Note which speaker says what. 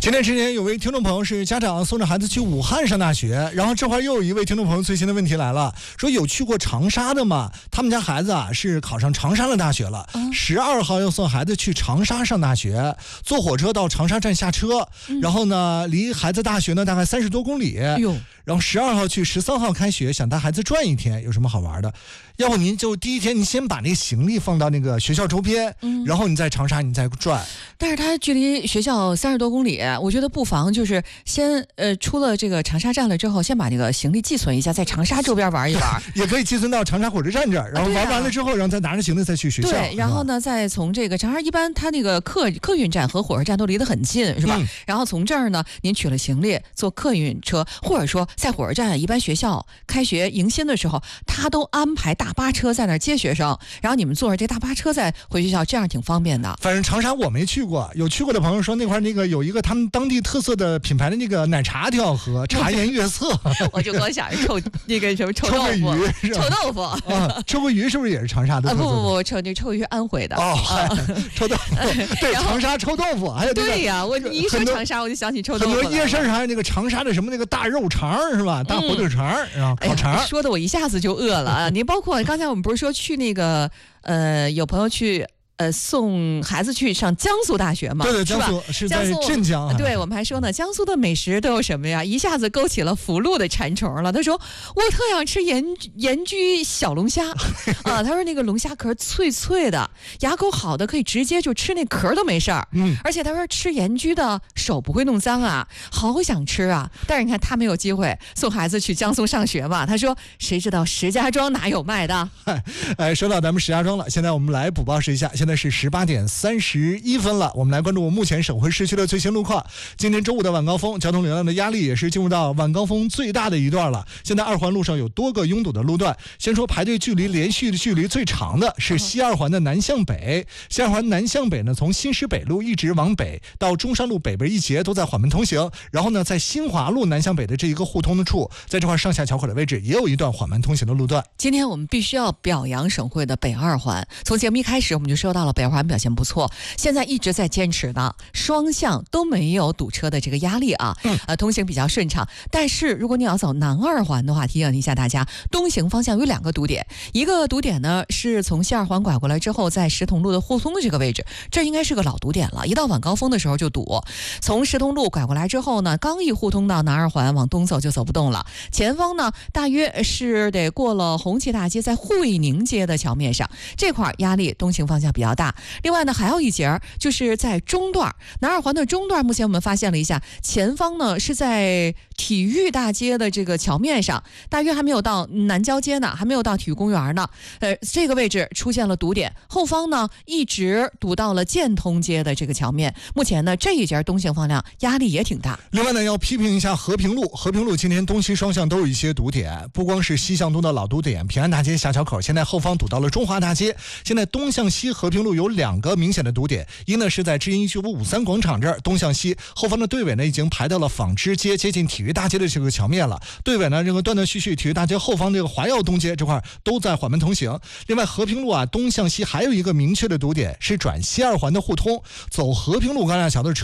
Speaker 1: 前段时间有位听众朋友是家长送着孩子去武汉上大学，然后这会儿又有一位听众朋友最新的问题来了，说有去过长沙的吗？他们家孩子啊是考上长沙的大学了，12号要送孩子去长沙上大学，坐火车到长沙站下车，然后呢离孩子大学呢大概30多公里，然后12号去13号开学，想带孩子转一天，有什么好玩的？要不您就第一天你先把那个行李放到那个学校周边，然后你在长沙你再转。
Speaker 2: 但是它距离学校30多公里，我觉得不妨就是先出了这个长沙站了之后，先把这个行李寄存一下，在长沙周边玩一玩，
Speaker 1: 也可以寄存到长沙火车站这儿，然后玩完了之后，然后再拿着行李再去学校。
Speaker 2: 对，然后呢，再从这个长沙，一般它那个客运站和火车站都离得很近，是吧？然后从这儿呢，您取了行李，坐客运车，或者说在火车站，一般学校开学迎新的时候，他都安排大巴车在那儿接学生，然后你们坐着这大巴车再回学校，这样挺方便的。
Speaker 1: 反正长沙我没去过，有去过的朋友说那块那个有一个他们当地特色的品牌的那个奶茶挺好喝，茶颜悦色。
Speaker 2: 我就光想着那个什么臭豆腐，臭豆腐
Speaker 1: 啊，臭鳜鱼是不是也是长沙的特色的？
Speaker 2: 不，臭鳜鱼安徽的。
Speaker 1: 哦，臭豆腐，对，长沙臭豆腐，还有这个。
Speaker 2: 对呀，你一说长沙我就想起臭豆腐。
Speaker 1: 很多夜市还有那个长沙的什么那个大肉肠是吧？大火腿肠啊，烤肠。
Speaker 2: 说的我一下子就饿了啊！你包括刚才我们不是说去那个有朋友去。送孩子去上江苏大学嘛？
Speaker 1: 对，江苏是在镇江。
Speaker 2: 对，我们还说呢，江苏的美食都有什么呀？一下子勾起了福禄的馋虫了。他说我特想吃盐焗小龙虾啊，他说那个龙虾壳脆脆的，牙口好的可以直接就吃那壳都没事儿。而且他说吃盐焗的手不会弄脏啊，好想吃啊。但是你看他没有机会送孩子去江苏上学嘛？他说谁知道石家庄哪有卖的？
Speaker 1: 说到咱们石家庄了，现在我们来补报一下。现在是18点31分了，我们来关注目前省会市区的最新路况。今天周五的晚高峰，交通流量的压力也是进入到晚高峰最大的一段了。现在2环路上有多个拥堵的路段，先说排队连续距离最长的是西2环的南向北。西2环南向北呢，从新石北路一直往北到中山路北边一节都在缓慢通行。然后呢，在新华路南向北的这一个互通的处，在这块上下桥口的位置也有一段缓慢通行的路段。
Speaker 2: 今天我们必须要表扬省会的北2环，从节目一开始我们就说到了北2环表现不错，现在一直在坚持的双向都没有堵车的这个压力啊，通行比较顺畅。但是如果你要走南2环的话，提醒一下大家，东行方向有2个堵点，一个堵点呢是从西2环拐过来之后，在石桶路的互通的这个位置，这应该是个老堵点了，一到晚高峰的时候就堵。从石桶路拐过来之后呢，刚一互通到南2环往东走就走不动了，前方呢大约是得过了红旗大街，在惠宁街的桥面上，这块压力东行方向比较大。另外呢，还有一节就是在中段，南2环的中段，目前我们发现了一下，前方呢是在体育大街的这个桥面上，大约还没有到南郊街呢，还没有到体育公园呢。这个位置出现了堵点，后方呢一直堵到了建通街的这个桥面。目前呢这一节东行方向压力也挺大。
Speaker 1: 另外呢，要批评一下和平路，和平路今天东西双向都有一些堵点，不光是西向东的老堵点，平安大街下桥口，现在后方堵到了中华大街。现在东向西和平路有2个明显的堵点，一呢是在知音1953广场这儿，东向西后方的队尾呢已经排到了纺织街接近体育大街的这个桥面了，队尾呢这个断断续续，体育大街后方这个华耀东街这块都在缓慢通行。另外和平路啊东向西还有一个明确的堵点，是转西2环的互通，走和平路高架桥的车